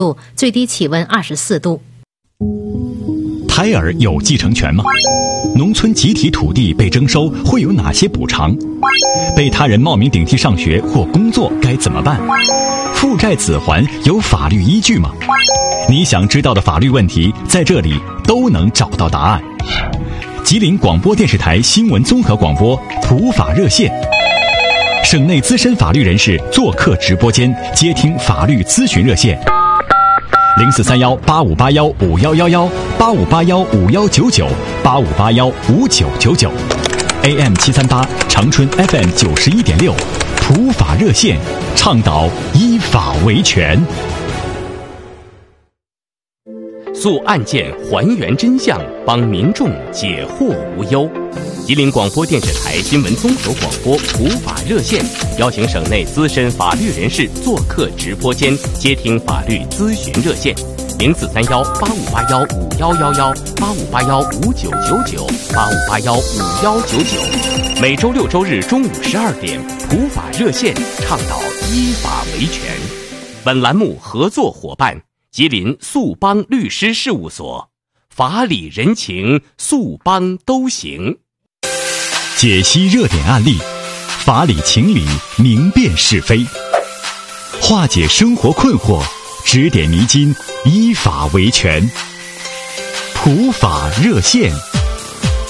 度，最低气温24度。 胎儿有继承权吗？农村集体土地被征收会有哪些补偿？被他人冒名顶替上学或工作该怎么办？负债子还有法律依据吗？你想知道的法律问题，在这里都能找到答案。吉林广播电视台新闻综合广播普法热线，省内资深法律人士做客直播间，接听法律咨询热线0431858151118581519985815999 AM 738长春 FM 91.6普法热线，倡导依法维权， 诉案件，还原真相，帮民众解惑无忧。吉林广播电视台新闻综合广播普法热线邀请省内资深法律人士做客直播间，接听法律咨询热线0431858151118581599985815199。每周六周日中午12点，普法热线倡导依法维权。本栏目合作伙伴吉林速邦律师事务所，法理人情，速邦都行。 解析热点案例，法理情理，明辨是非，化解生活困惑，指点迷津，依法维权。普法热线。